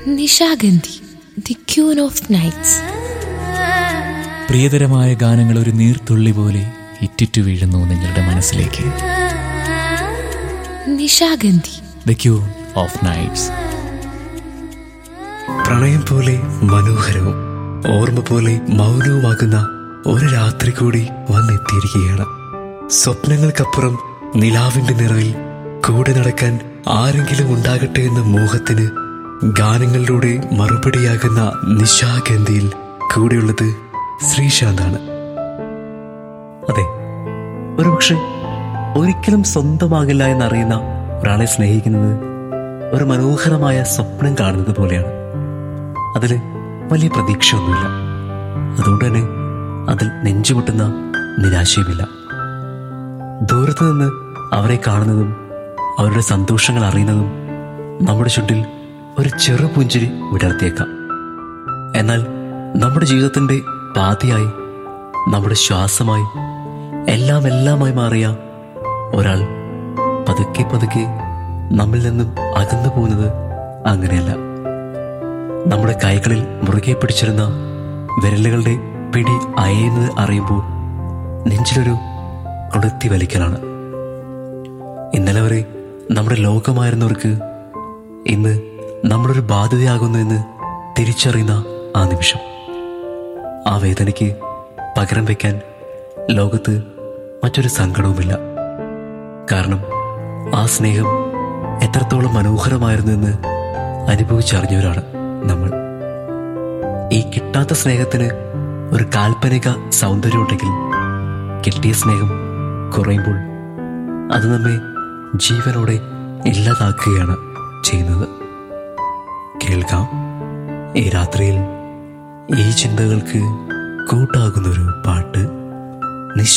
Nishagandhi, the queen of nights. പ്രിയതരമായ ഗാനങ്ങൾ ഒരു നീർത്തുള്ളി പോലെ ഇറ്റിറ്റു വീഴുന്നു നിങ്ങളുടെ മനസ്സിലേക്ക്. Nishagandhi, the queen of nights. പ്രണയം പോലെ മനോഹരവും ഓർമ്മ പോലെ മൗനവുമാകുന്ന ഒരു രാത്രി കൂടി വന്നെത്തിയിരിക്കുകയാണ്. സ്വപ്നങ്ങൾക്കപ്പുറം നിലാവിന്റെ നിറവിൽ കൂടെ നടക്കാൻ ആരെങ്കിലും ഉണ്ടാകട്ടെ എന്ന മോഹത്തിന് ഗാനങ്ങളിലൂടെ മറുപടിയാകുന്ന നിശാഗന്ധിയിൽ കൂടെയുള്ളത് ശ്രീശാന്താണ്. അതെ, ഒരുപക്ഷെ ഒരിക്കലും സ്വന്തമാകില്ല എന്നറിയുന്ന ഒരാളെ സ്നേഹിക്കുന്നത് ഒരു മനോഹരമായ സ്വപ്നം കാണുന്നത് പോലെയാണ്. അതിൽ വലിയ പ്രതീക്ഷയൊന്നുമില്ല, അതുകൊണ്ട് തന്നെ അതിൽ നെഞ്ചുമുട്ടുന്ന നിരാശയുമില്ല. ദൂരത്തു നിന്ന് അവരെ കാണുന്നതും അവരുടെ സന്തോഷങ്ങൾ അറിയുന്നതും നമ്മുടെ ചുണ്ടിൽ ഒരു ചെറു പുഞ്ചിരി വിടർത്തിയേക്കാം. എന്നാൽ നമ്മുടെ ജീവിതത്തിൻ്റെ പാതിയായി, നമ്മുടെ ശ്വാസമായി, എല്ലാമായി മാറിയ ഒരാൾ പതുക്കെ പതുക്കെ നമ്മിൽ നിന്നും അകന്നു പോകുന്നത് അങ്ങനെയല്ല. നമ്മുടെ കൈകളിൽ മുറുകെ പിടിച്ചിരുന്ന വിരലുകളുടെ പിടി അയയുന്നത് അറിയുമ്പോൾ നെഞ്ചിലൊരു കൊളുത്തി വലിക്കലാണ്. ഇന്നലെ വരെ നമ്മുടെ ലോകമായിരുന്നവർക്ക് ഇന്ന് നമ്മളൊരു ബാധ്യതയാകുന്നു എന്ന് തിരിച്ചറിയുന്ന ആ നിമിഷം, ആ വേദനയ്ക്ക് പകരം വയ്ക്കാൻ ലോകത്ത് മറ്റൊരു സങ്കടവുമില്ല. കാരണം ആ സ്നേഹം എത്രത്തോളം മനോഹരമായിരുന്നു എന്ന് അനുഭവിച്ചറിഞ്ഞവരാണ് നമ്മൾ. ഈ കിട്ടാത്ത സ്നേഹത്തിന് ഒരു കാൽപ്പനിക സൗന്ദര്യമുണ്ടെങ്കിൽ കിട്ടിയ സ്നേഹം കുറയുമ്പോൾ അത് നമ്മെ ജീവനോടെ ഇല്ലാതാക്കുകയാണ് ചെയ്യുന്നത്. കേൾക്കാം ഈ രാത്രിയിൽ ഈ ചിന്തകൾക്ക് കൂട്ടാകുന്നൊരു